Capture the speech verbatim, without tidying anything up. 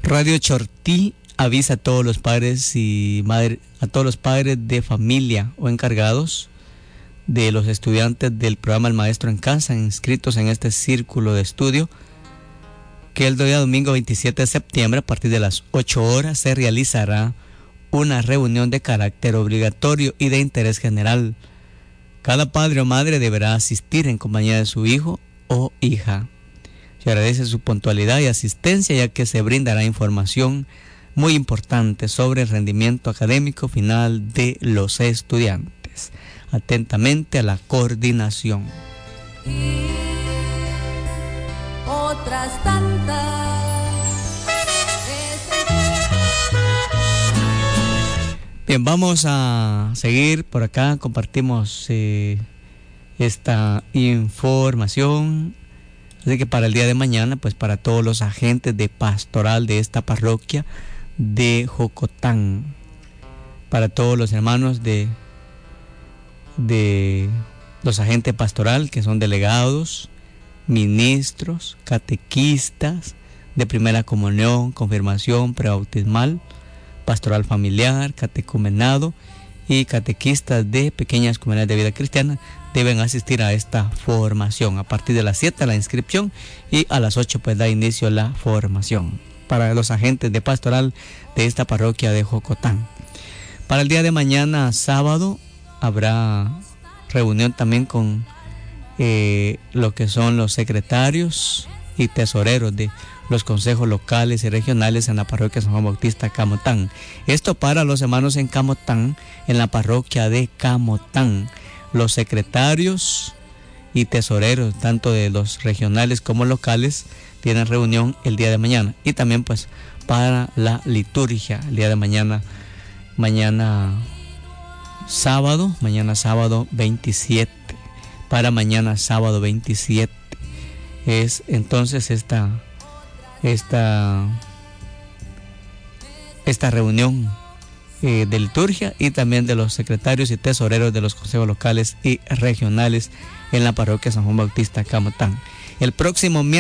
Radio Chortí avisa a todos los padres y madres, a todos los padres de familia o encargados de los estudiantes del programa El Maestro en Casa inscritos en este círculo de estudio que el día domingo veintisiete de septiembre a partir de las ocho horas se realizará una reunión de carácter obligatorio y de interés general. Cada padre o madre deberá asistir en compañía de su hijo o hija. Se agradece su puntualidad y asistencia, ya que se brindará información muy importante sobre el rendimiento académico final de los estudiantes. Atentamente a la coordinación. Y otras tantas. Bien, vamos a seguir por acá. Compartimos eh, esta información. Así que para el día de mañana, pues para todos los agentes de pastoral de esta parroquia de Jocotán, para todos los hermanos de, de los agentes pastoral que son delegados, ministros, catequistas de primera comunión, confirmación, prebautismal, pastoral familiar, catecumenado y catequistas de pequeñas comunidades de vida cristiana, deben asistir a esta formación. A partir de las siete la inscripción y a las ocho pues da inicio la formación para los agentes de pastoral de esta parroquia de Jocotán. Para el día de mañana, sábado, habrá reunión también con eh, lo que son los secretarios y tesoreros de los consejos locales y regionales en la parroquia San Juan Bautista Camotán. Esto para los hermanos en Camotán, en la parroquia de Camotán. Los secretarios y tesoreros, tanto de los regionales como locales, tienen reunión el día de mañana. Y también pues para la liturgia, el día de mañana, mañana sábado, mañana sábado veintisiete, para mañana sábado veintisiete, es entonces esta, esta, esta reunión Eh, de liturgia y también de los secretarios y tesoreros de los consejos locales y regionales en la parroquia San Juan Bautista Camotán. El próximo miércoles